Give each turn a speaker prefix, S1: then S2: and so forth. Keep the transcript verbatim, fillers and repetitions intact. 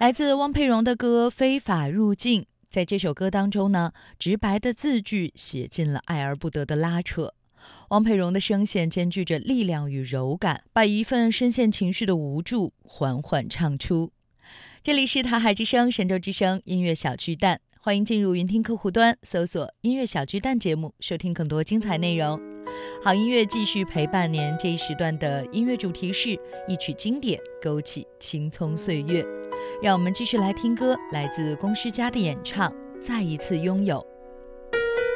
S1: 来自汪佩蓉的歌《非法入境》，在这首歌当中呢，直白的字句写尽了爱而不得的拉扯。汪佩蓉的声线兼具着力量与柔感，把一份深陷情绪的无助缓缓唱出。这里是塔海之声、神州之声音乐小巨蛋，欢迎进入云听客户端，搜索音乐小巨蛋节目，收听更多精彩内容。好音乐继续陪伴您，这一时段的音乐主题是一曲经典勾起青葱岁月。让我们继续来听歌，来自龚诗嘉的演唱《再一次拥有》。